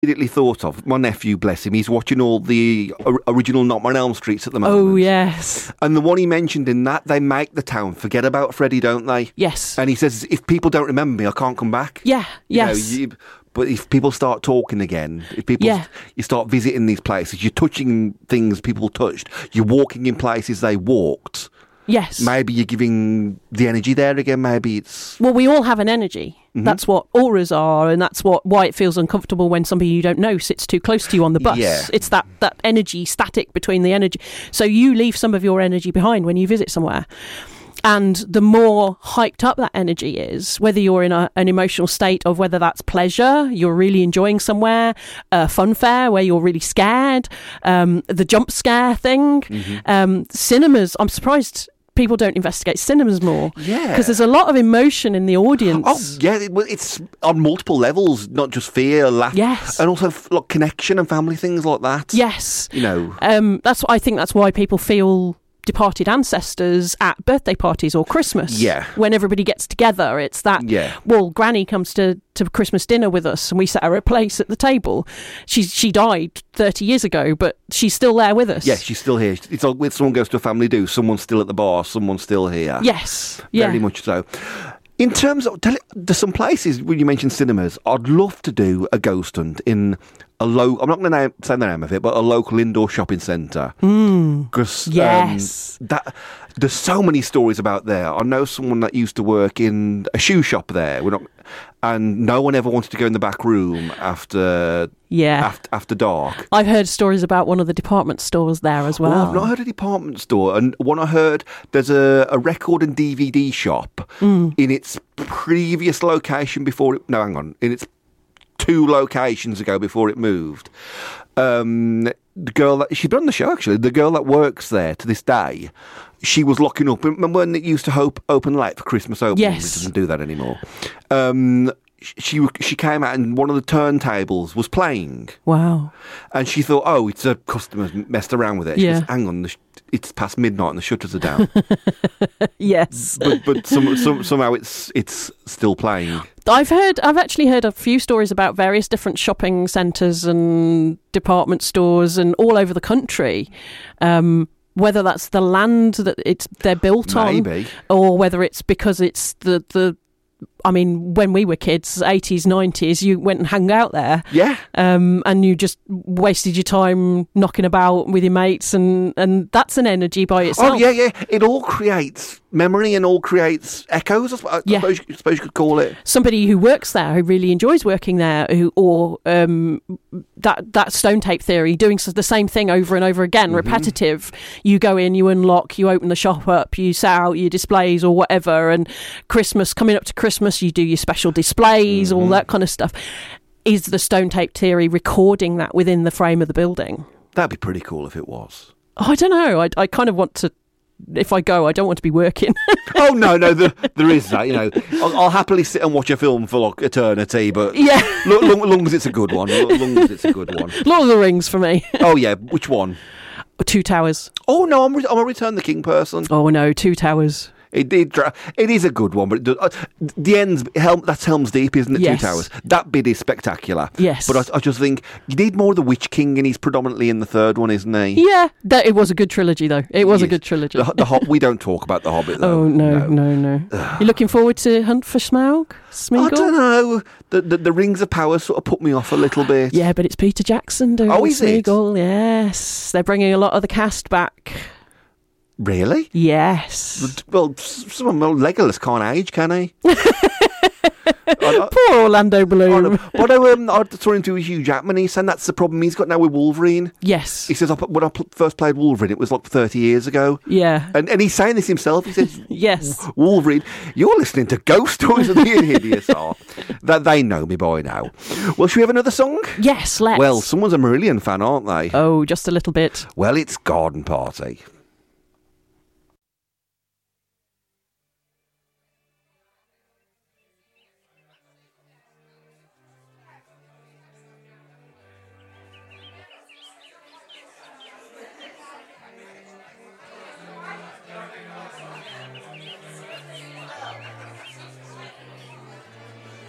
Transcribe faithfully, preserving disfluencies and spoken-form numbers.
immediately thought of, my nephew, bless him, he's watching all the or- original Nightmare on Elm Streets at the moment. Oh, yes. And the one he mentioned in that, they make the town forget about Freddy, don't they? Yes. And he says, if people don't remember me, I can't come back. Yeah, You yes. know, you- but if people start talking again, if people Yeah. you start visiting these places, you're touching things people touched, you're walking in places they walked, Yes. maybe you're giving the energy there again, maybe it's... Well, we all have an energy. Mm-hmm. That's what auras are, and that's what why it feels uncomfortable when somebody you don't know sits too close to you on the bus. Yeah. It's that, that energy, static between the energy. So you leave some of your energy behind when you visit somewhere. And the more hyped up that energy is, whether you're in a, an emotional state of whether that's pleasure, you're really enjoying somewhere, a fun fair where you're really scared, um, the jump scare thing, Mm-hmm. um, cinemas. I'm surprised people don't investigate cinemas more. Yeah. Because there's a lot of emotion in the audience. Oh, yeah, it, well, it's on multiple levels, not just fear, laugh, Yes. and also f- like connection and family things like that. Yes. You know, Um, that's I think that's why people feel departed ancestors at birthday parties or Christmas. Yeah. When everybody gets together, it's that, Yeah. well, Granny comes to, to Christmas dinner with us and we set her a place at the table. She, she died thirty years ago, but she's still there with us. yeah, she's still here. It's like when someone goes to a family do, someone's still at the bar, someone's still here. Yes. Yeah. Very much so. In terms of, tell, there's some places, when you mentioned cinemas, I'd love to do a ghost hunt in a low, I'm not going to say the name of it, but a local indoor shopping centre. Because Yes. um, that, there's so many stories about there. I know someone that used to work in a shoe shop there. We're not, and no one ever wanted to go in the back room after Yeah. after, after dark. I've heard stories about one of the department stores there as well. Well, I've not heard a department store, and one I heard, there's a, a record and D V D shop Mm. in its previous location before it. No, hang on, in its two locations ago before it moved. Um, the girl that she's been on the show actually. The girl that works there to this day, she was locking up. Remember when it used to hope open late for Christmas opening? Yes. It doesn't do that anymore. Um, she she came out and one of the turntables was playing. Wow. And she thought, oh, it's a customer messed around with it. She Yeah. goes, hang on, the sh- it's past midnight and the shutters are down. Yes. but but some, some, somehow it's it's still playing. I've heard, I've actually heard a few stories about various different shopping centres and department stores and all over the country. Um, whether that's the land that it's they're built Maybe. on, or whether it's because it's the the. I mean, when we were kids, eighties, nineties, you went and hung out there. Yeah. Um, and you just wasted your time knocking about with your mates, and, and that's an energy by itself. Oh, yeah, yeah. It all creates memory and all creates echoes, I sp- I Yeah. suppose, I suppose you could call it. Somebody who works there, who really enjoys working there, who or um, that that stone tape theory, doing s- the same thing over and over again, Mm-hmm. repetitive. You go in, you unlock, you open the shop up, you set out your displays or whatever, and Christmas, coming up to Christmas, you do your special displays, Mm-hmm. all that kind of stuff. Is the stone tape theory recording that within the frame of the building? That'd be pretty cool if it was. Oh, I don't know. I, I kind of want to. If I go, I don't want to be working. Oh, no, no, there, there is that, you know. I'll, I'll happily sit and watch a film for like eternity, but Yeah. lo- long, long as it's a good one. lo- Long as it's a good one. Lord of the Rings for me. Oh, yeah, which one? Two Towers. Oh, no, I'm, re- I'm a Return the King person. Oh no, Two Towers. It did. Dra- it is a good one, but it does, uh, the ends. Helm, that's Helm's Deep, isn't it? Yes. Two Towers. That bit is spectacular. Yes. But I, I just think you need more of the Witch King, and he's predominantly in the third one, isn't he? Yeah, that it was a good trilogy though. It was a Yes. good trilogy. The, the Hob- we don't talk about the Hobbit, though. Oh no, no, no. You looking forward to Hunt for Smaug? I Smeagol? don't know. The, the the Rings of Power sort of put me off a little bit. Yeah, but it's Peter Jackson doing Oh, is it? Smeagol. Yes, they're bringing a lot of the cast back. Really? Yes. Well, s- some of them, Legolas can't age, can he? I, I, Poor Orlando I Bloom. know. But I, um, I saw him to Hugh Jackman. He's saying that's the problem he's got now with Wolverine. Yes. He says, I, when I pl- first played Wolverine, it was like thirty years ago. Yeah. And, and he's saying this himself. He says, Yes. Wolverine, you're listening to Ghost Stories of the Hideous are. That they know me by now. Well, should we have another song? Yes. Let's. Well, someone's a Marillion fan, aren't they? Oh, just a little bit. Well, it's Garden Party.